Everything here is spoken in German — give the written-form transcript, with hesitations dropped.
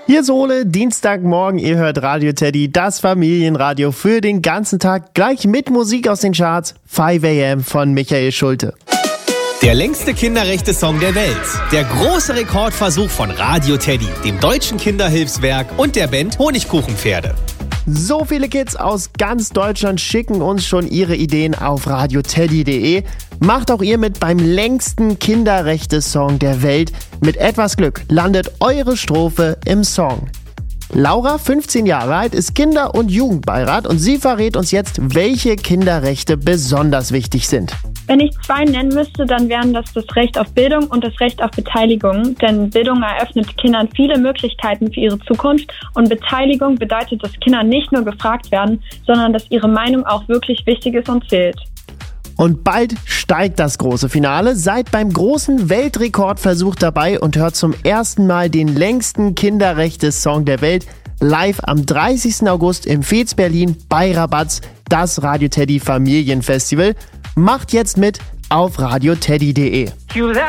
Hier ist Ole, Dienstagmorgen, ihr hört Radio Teddy, das Familienradio für den ganzen Tag, gleich mit Musik aus den Charts, 5 AM von Michael Schulte. Der längste Kinderrechte-Song der Welt. Der große Rekordversuch von Radio Teddy, dem Deutschen Kinderhilfswerk und der Band Honigkuchenpferde. So viele Kids aus ganz Deutschland schicken uns schon ihre Ideen auf radioteddy.de. Macht auch ihr mit beim längsten Kinderrechte-Song der Welt. Mit etwas Glück landet eure Strophe im Song. Laura, 15 Jahre alt, ist Kinder- und Jugendbeirat und sie verrät uns jetzt, welche Kinderrechte besonders wichtig sind. Wenn ich 2 nennen müsste, dann wären das Recht auf Bildung und das Recht auf Beteiligung. Denn Bildung eröffnet Kindern viele Möglichkeiten für ihre Zukunft und Beteiligung bedeutet, dass Kinder nicht nur gefragt werden, sondern dass ihre Meinung auch wirklich wichtig ist und zählt. Und bald steigt das große Finale. Seid beim großen Weltrekordversuch dabei und hört zum ersten Mal den längsten Kinderrechte-Song der Welt live am 30. August im Fez Berlin bei Rabatz, das Radio Teddy Familienfestival. Macht jetzt mit auf radioteddy.de.